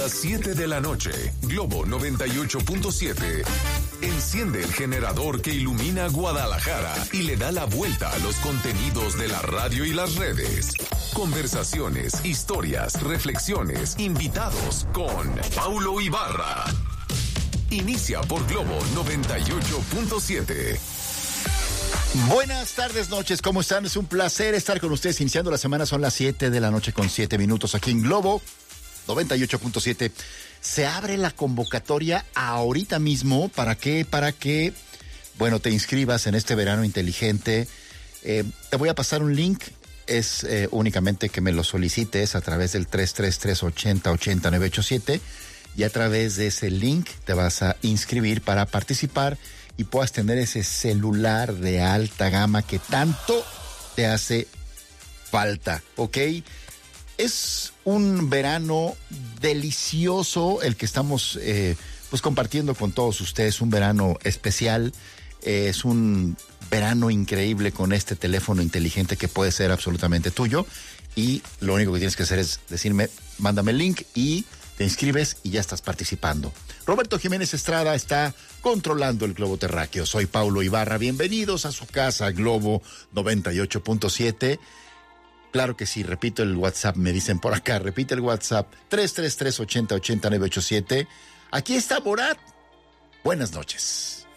Las 7 de la noche, Globo 98.7. Enciende el generador que ilumina Guadalajara y le da la vuelta a los contenidos de la radio y las redes. Conversaciones, historias, reflexiones, invitados con Paulo Ibarra. Inicia por Globo 98.7. Buenas tardes, noches, ¿cómo están? Es un placer estar con ustedes iniciando la semana. Son las 7 de la noche con 7 minutos aquí en Globo 98.7. Se abre la convocatoria ahorita mismo. ¿Para qué? Para que, bueno, te inscribas en este verano inteligente. Te voy a pasar un link. Es únicamente que me lo solicites a través del 333-80-80-987 y a través de ese link te vas a inscribir para participar y puedas tener ese celular de alta gama que tanto te hace falta, ¿ok? Es un verano delicioso el que estamos pues compartiendo con todos ustedes, un verano especial, es un verano increíble con este teléfono inteligente que puede ser absolutamente tuyo y lo único que tienes que hacer es decirme, mándame el link y te inscribes y ya estás participando. Roberto Jiménez Estrada está controlando el globo terráqueo. Soy Paulo Ibarra, bienvenidos a su casa Globo 98.7. Claro que sí, repito el WhatsApp, me dicen por acá, repite el WhatsApp, 333-80-80-987. Aquí está Morat. Buenas noches.